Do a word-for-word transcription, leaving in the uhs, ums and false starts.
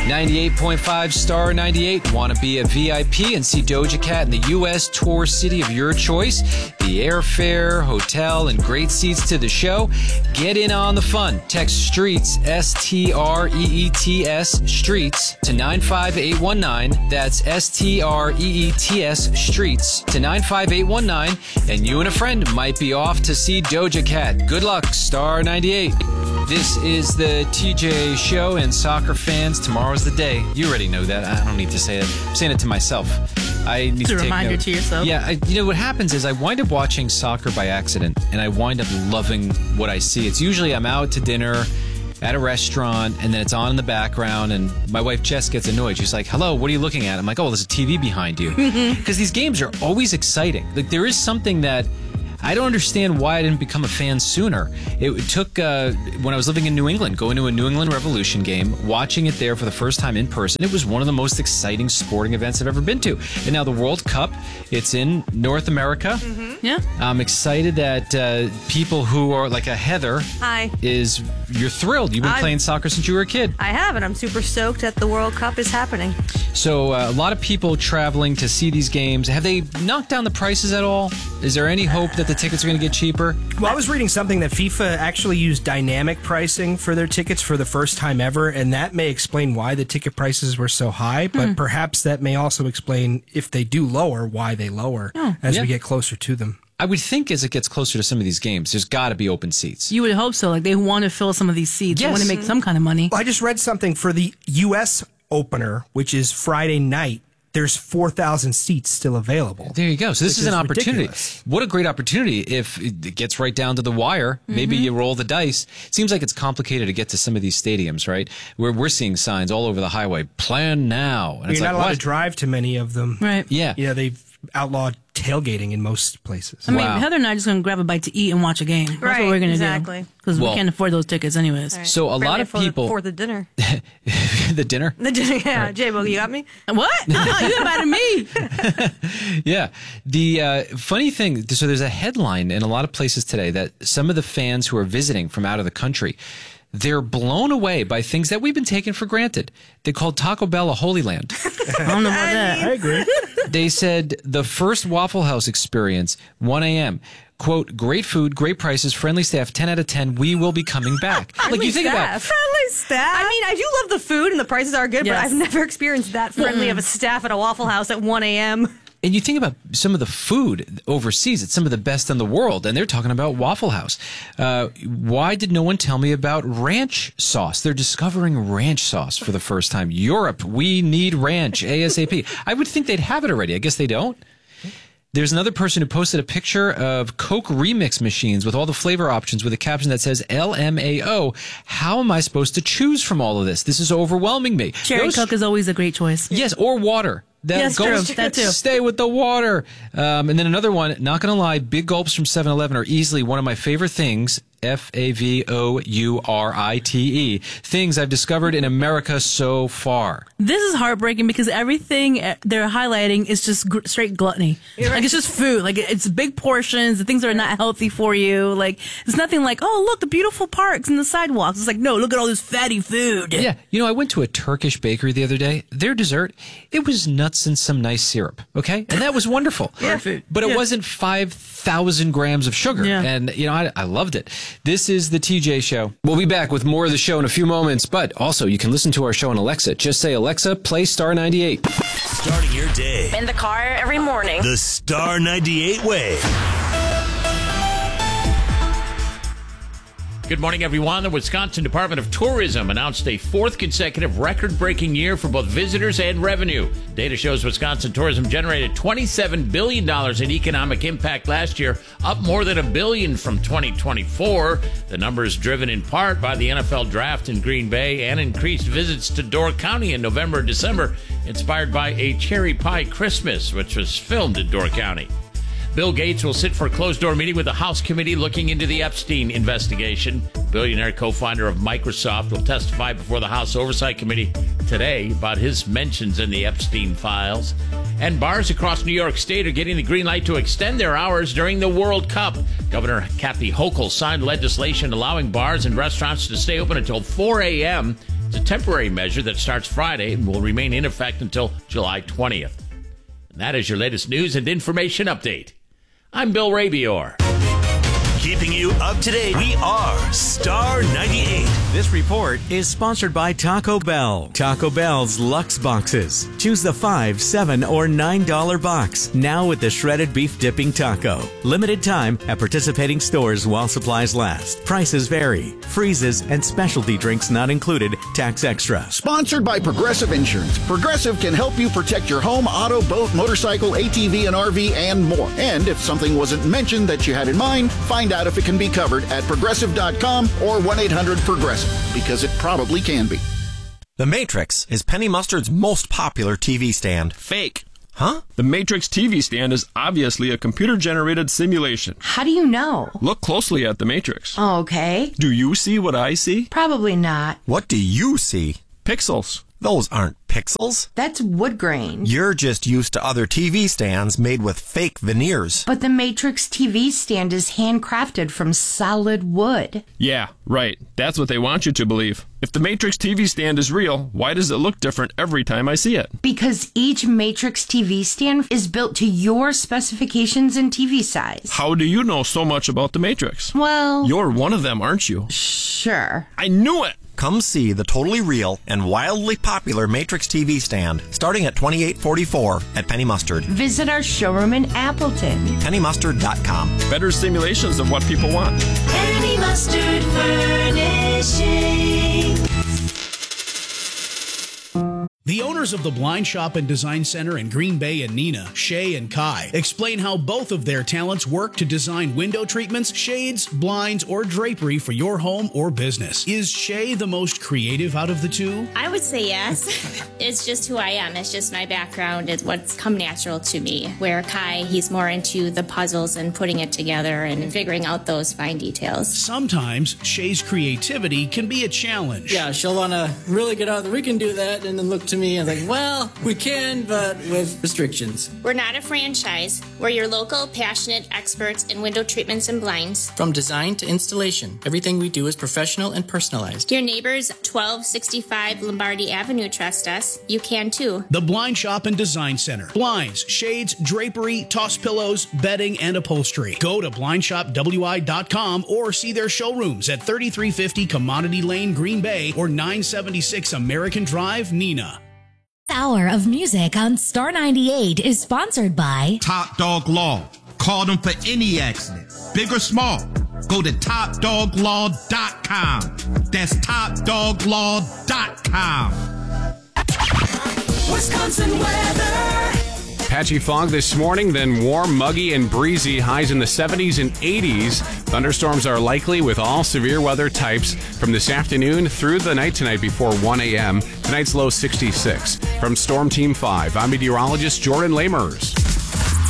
ninety-eight point five Star ninety-eight. Want to be a V I P and see Doja Cat in the U S tour city of your choice? The airfare, hotel, and great seats to the show? Get in on the fun. Text STREETS, S T R E E T S, STREETS, to nine five eight one nine. That's S T R E E T S, STREETS, to nine five eight one nine. And you and a friend might be off to see Doja Cat. Good luck, Star ninety-eight. This is the T J Show, and soccer fans, tomorrow's the day. You already know that. I don't need to say it. I'm saying it to myself. I need it's to a take reminder note. to yourself. Yeah, I, you know what happens is I wind up watching soccer by accident, and I wind up loving what I see. It's usually I'm out to dinner at a restaurant, and then it's on in the background, and my wife Jess gets annoyed. She's like, hello, what are you looking at? I'm like, oh, there's a T V behind you. Because these games are always exciting. Like, there is something that I don't understand why I didn't become a fan sooner. It took, uh, when I was living in New England, going to a New England Revolution game, watching it there for the first time in person. It was one of the most exciting sporting events I've ever been to. And now the World Cup, it's in North America. Mm-hmm. Yeah. I'm excited that uh, people who are like a Heather Hi. is, you're thrilled. You've been I'm, playing soccer since you were a kid. I have, and I'm super stoked that the World Cup is happening. So uh, a lot of people traveling to see these games. Have they knocked down the prices at all? Is there any hope that the tickets are going to get cheaper? Well, I was reading something that FIFA actually used dynamic pricing for their tickets for the first time ever, and that may explain why the ticket prices were so high, but Hmm. perhaps that may also explain, if they do lower, why they lower Oh. as Yeah. we get closer to them. I would think as it gets closer to some of these games, there's got to be open seats. You would hope so. Like, they want to fill some of these seats. They Yes. want to make some kind of money. Well, I just read something for the U S opener, which is Friday night. There's four thousand seats still available. There you go. So this Which is an is opportunity. ridiculous. What a great opportunity if it gets right down to the wire. Maybe Mm-hmm. you roll the dice. It seems like it's complicated to get to some of these stadiums, right? Where we're seeing signs all over the highway. Plan now. And You're it's not like, allowed what? to drive to many of them. Right. Yeah. Yeah, they've outlawed tailgating in most places. I mean, Wow. Heather and I are just going to grab a bite to eat and watch a game. That's Right, what we're going to exactly. do. Because Well- we can't afford those tickets anyways. So a lot of For the- people... For the dinner. the dinner? The dinner, yeah. J-Bo, you got me? What? No, you invited me. Yeah. The uh, funny thing, so there's a headline in a lot of places today that some of the fans who are visiting from out of the country, they're blown away by things that we've been taking for granted. They called Taco Bell a holy land. I don't know about that. I agree. They said the first Waffle House experience, one a.m., quote, great food, great prices, friendly staff, ten out of ten, we will be coming back. Like, you think about Staff. Friendly staff. I mean, I do love the food and the prices are good, Yes. but I've never experienced that friendly of a staff at a Waffle House at one a.m. And you think about some of the food overseas, it's some of the best in the world, and they're talking about Waffle House. Uh, why did no one tell me about ranch sauce? They're discovering ranch sauce for the first time. Europe, we need ranch, ASAP. I would think they'd have it already. I guess they don't. There's another person who posted a picture of Coke remix machines with all the flavor options with a caption that says L M A O. How am I supposed to choose from all of this? This is overwhelming me. Cherry Those- Coke is always a great choice. Yes, or water. That Yes, gulps- true. That too. Stay with the water. Um, and then another one, not going to lie, big gulps from seven eleven are easily one of my favorite things, F A V O U R I T E, things I've discovered in America so far. This is heartbreaking because everything uh, they're highlighting is just gr- straight gluttony. Like, it's just food. Like, it's big portions, the things that are not healthy for you. Like, it's nothing like, oh, look, the beautiful parks and the sidewalks. It's like, no, look at all this fatty food. Yeah, you know, I went to a Turkish bakery the other day. Their dessert, it was nuts and some nice syrup, okay? And that was wonderful. Perfect. But it Yeah. wasn't five thousand grams of sugar. Yeah. And, you know, I, I loved it. This is the T J Show. We'll be back with more of the show in a few moments, but also you can listen to our show on Alexa. Just say, Alexa, play Star ninety-eight. Starting your day In the car every morning. the Star ninety-eight way. Good morning, everyone. The Wisconsin Department of Tourism announced a fourth consecutive record-breaking year for both visitors and revenue. Data shows Wisconsin tourism generated twenty-seven billion dollars in economic impact last year, up more than a billion from twenty twenty-four. The number is driven in part by the N F L draft in Green Bay and increased visits to Door County in November and December, inspired by A Cherry Pie Christmas, which was filmed in Door County. Bill Gates will sit for a closed-door meeting with the House committee looking into the Epstein investigation. Billionaire co-founder of Microsoft will testify before the House Oversight Committee today about his mentions in the Epstein files. And bars across New York State are getting the green light to extend their hours during the World Cup. Governor Kathy Hochul signed legislation allowing bars and restaurants to stay open until four a.m. It's a temporary measure that starts Friday and will remain in effect until July twentieth. And that is your latest news and information update. I'm Bill Rabior. Keeping you up to date, we are Star ninety-eight. This report is sponsored by Taco Bell. Taco Bell's Luxe Boxes. Choose the five, seven, or nine dollar box. Now with the shredded beef dipping taco. Limited time at participating stores while supplies last. Prices vary. Freezes and specialty drinks not included. Tax extra. Sponsored by Progressive Insurance. Progressive can help you protect your home, auto, boat, motorcycle, A T V, and R V, and more. And if something wasn't mentioned that you had in mind, find out if it can be covered at progressive dot com or one eight hundred progressive, because it probably can be. The Matrix is Penny Mustard's most popular T V stand. Fake. Huh? The Matrix T V stand is obviously a computer-generated simulation. How do you know? Look closely at the Matrix. Oh, okay. Do you see what I see? Probably not. What do you see? Pixels. Those aren't pixels. That's wood grain. You're just used to other T V stands made with fake veneers. But the Matrix T V stand is handcrafted from solid wood. Yeah, right. That's what they want you to believe. If the Matrix T V stand is real, why does it look different every time I see it? Because each Matrix T V stand is built to your specifications and T V size. How do you know so much about the Matrix? Well... You're one of them, aren't you? Sure. I knew it! Come see the totally real and wildly popular Matrix T V stand, starting at twenty-eight forty-four at Penny Mustard. Visit our showroom in Appleton. penny mustard dot com. Better simulations of what people want. Penny Mustard Furnishing. The owners of the Blind Shop and Design Center in Green Bay and Neenah, Shay and Kai, explain how both of their talents work to design window treatments, shades, blinds, or drapery for your home or business. Is Shay the most creative out of the two? I would say yes. It's just who I am. It's just my background. It's what's come natural to me. Where Kai, he's more into the puzzles and putting it together and figuring out those fine details. Sometimes Shay's creativity can be a challenge. Yeah, she'll want to really get out there. We can do that, and then look to me and like, well, we can, but with restrictions. We're not a franchise. We're your local, passionate experts in window treatments and blinds. From design to installation, everything we do is professional and personalized. Your neighbors, twelve sixty-five Lombardi Avenue, trust us. You can too. The Blind Shop and Design Center. Blinds, shades, drapery, toss pillows, bedding, and upholstery. Go to blind shop w i dot com or see their showrooms at thirty-three fifty Commodity Lane, Green Bay, or nine seventy-six American Drive, Neenah. Hour of music on Star ninety-eight is sponsored by Top Dog Law. Call them for any accident, big or small. Go to top dog law dot com. That's top dog law dot com. Wisconsin weather. Patchy fog this morning, then warm, muggy, and breezy. Highs in the seventies and eighties. Thunderstorms are likely with all severe weather types from this afternoon through the night tonight before one a.m. Tonight's low sixty-six. From Storm Team five, I'm meteorologist Jordan Lamers.